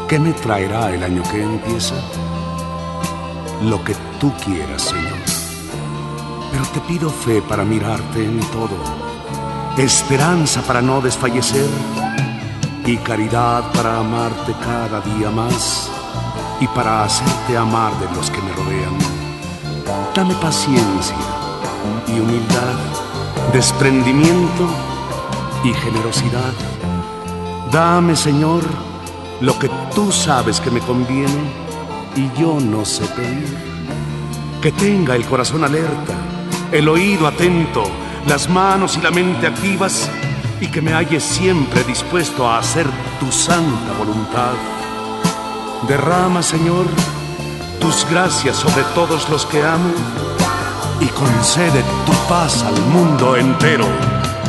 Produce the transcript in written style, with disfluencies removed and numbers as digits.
¿Qué me traerá el año que empieza? Lo que tú quieras, Señor. Pero te pido fe para mirarte en todo, esperanza para no desfallecer y caridad para amarte cada día más y para hacerte amar de los que me rodean. Dame paciencia y humildad, desprendimiento y generosidad. Dame, Señor, lo que tú sabes que me conviene y yo no sé pedir. Que tenga el corazón alerta, el oído atento, las manos y la mente activas y que me halles siempre dispuesto a hacer tu santa voluntad. Derrama, Señor, tus gracias sobre todos los que amo y concede tu paz al mundo entero.